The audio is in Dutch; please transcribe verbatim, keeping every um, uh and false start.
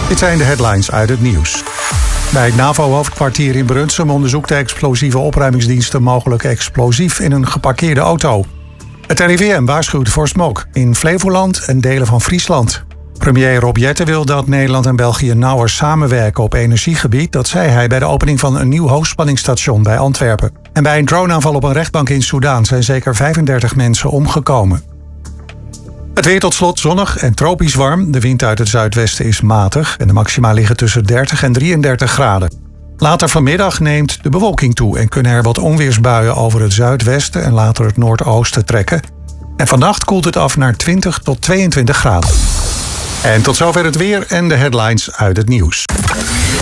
Dit zijn de headlines uit het nieuws. Bij het NAVO-hoofdkwartier in Brunsum onderzoekt de explosieve opruimingsdienst een mogelijk explosief in een geparkeerde auto. Het R I V M waarschuwt voor smog in Flevoland en delen van Friesland. Premier Rob Jetten wil dat Nederland en België nauwer samenwerken op energiegebied. Dat zei hij bij de opening van een nieuw hoogspanningsstation bij Antwerpen. En bij een droneaanval op een rechtbank in Soedan zijn zeker vijfendertig mensen omgekomen. Het weer tot slot zonnig en tropisch warm. De wind uit het zuidwesten is matig en de maxima liggen tussen dertig en drieëndertig graden. Later vanmiddag neemt de bewolking toe en kunnen er wat onweersbuien over het zuidwesten en later het noordoosten trekken. En vannacht koelt het af naar twintig tot tweeëntwintig graden. En tot zover het weer en de headlines uit het nieuws.